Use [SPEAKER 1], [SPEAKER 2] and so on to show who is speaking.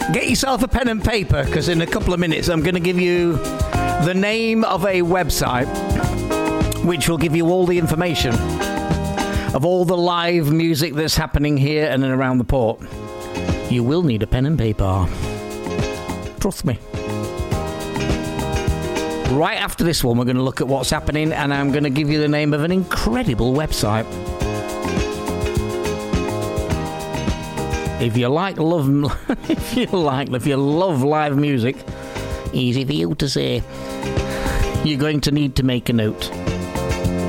[SPEAKER 1] Get yourself a pen and paper, because in a couple of minutes I'm going to give you the name of a website which will give you all the information of all the live music that's happening here and around the port. You will need a pen and paper. Trust me. Right after this one, we're going to look at what's happening, and I'm going to give you the name of an incredible website. If you love live music, easy for you to say, you're going to need to make a note.